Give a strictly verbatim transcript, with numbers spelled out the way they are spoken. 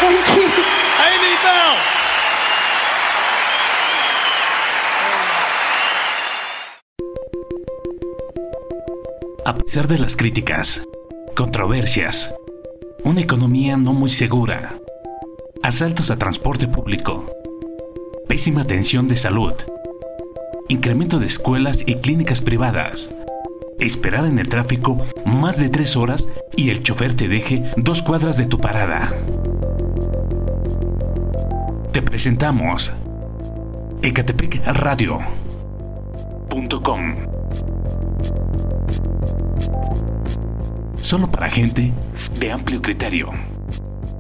Thank you. Amy Bell. A pesar de las críticas, controversias, una economía no muy segura, asaltos a transporte público, pésima atención de salud, incremento de escuelas y clínicas privadas, esperar en el tráfico más de tres horas y el chofer te deje dos cuadras de tu parada. Te presentamos Ecatepec Radio punto com. Solo para gente de amplio criterio.